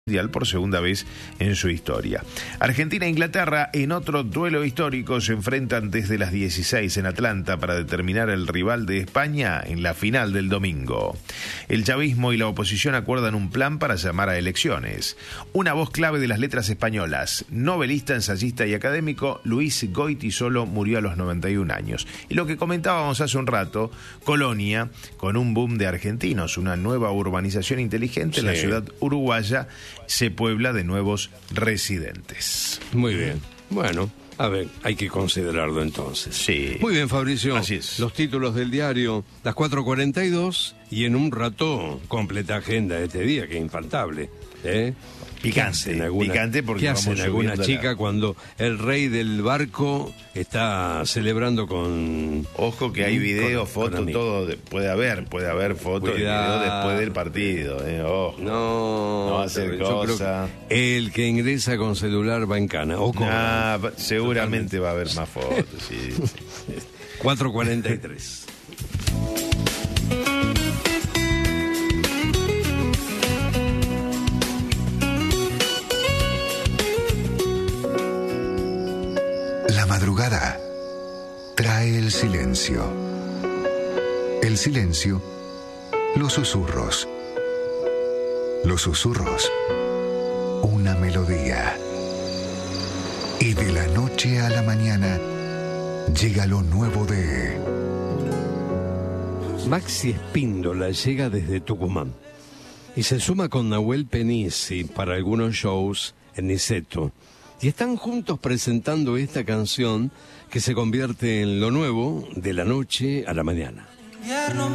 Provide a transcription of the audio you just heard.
por segunda vez en su historia. Argentina e Inglaterra en otro duelo histórico se enfrentan desde las 16 en Atlanta para determinar el rival de España en la final del domingo. El chavismo y la oposición acuerdan un plan para llamar a elecciones. Una voz clave de las letras españolas, novelista, ensayista y académico, Luis Goytisolo murió a los 91 años. Y lo que comentábamos hace un rato, Colonia, con un boom de argentinos, una nueva urbanización inteligente en la ciudad uruguaya, se puebla de nuevos residentes. Muy bien. Bueno, a ver, hay que considerarlo entonces. Sí. Muy bien, Fabricio. Así es. Los títulos del diario, las 4:42, y en un rato completa agenda de este día, que es infaltable. Picante porque ¿qué hacen vamos alguna subiendo chica cuando el rey del barco está celebrando con... Ojo que hay video, fotos, todo. Puede haber fotos y video después del partido. Ojo. No va a ser cosa. El que ingresa con celular va en cana. O con... seguramente va a haber más fotos. Sí. 4:43. La madrugada trae el silencio. El silencio, los susurros. Los susurros, una melodía. Y de la noche a la mañana llega lo nuevo de... Maxi Espíndola llega desde Tucumán y se suma con Nahuel Penisi para algunos shows en Niceto. Y están juntos presentando esta canción que se convierte en lo nuevo de la noche a la mañana.